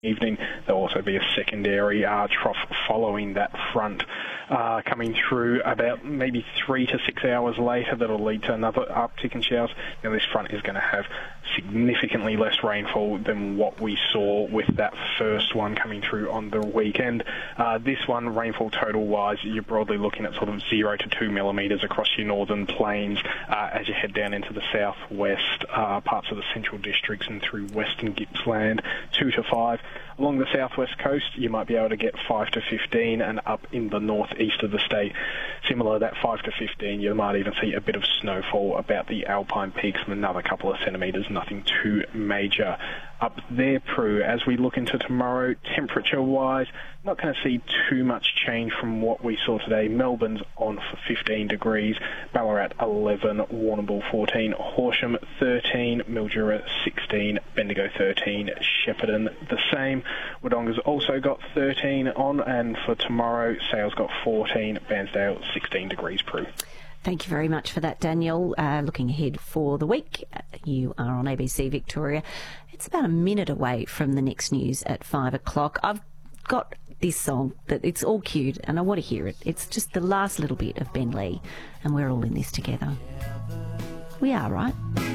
evening. There'll also be a secondary trough following that front coming through about maybe 3 to 6 hours later. That'll lead to another uptick in showers. Now this front is going to have significantly less rainfall than what we saw with that first one coming through on the weekend. This one, rainfall total-wise, you're broadly looking at sort of 0 to 2 millimetres across your northern plains as you head down into the southwest parts of the central districts and through western Gippsland, 2 to 5. Along the southwest coast, you might be able to get 5 to 15, and up in the northeast of the state, similar to that 5 to 15, you might even see a bit of snowfall about the Alpine peaks and another couple of centimetres, nothing too major up there, Prue. As we look into tomorrow, temperature-wise, not going to see too much change from what we saw today. Melbourne's on for 15 degrees, Ballarat 11, Warrnambool 14, Horsham 13, Mildura 16, Bendigo 13, Shepparton the same. Wodonga's also got 13 on, and for tomorrow, Sale's got 14, Bairnsdale 16 degrees, Prue. Thank you very much for that, Daniel. Looking ahead for the week, you are on ABC Victoria. It's about a minute away from the next news at 5 o'clock. I've got this song that it's all cute and I want to hear it. It's just the last little bit of Ben Lee, and we're all in this together. We are, right?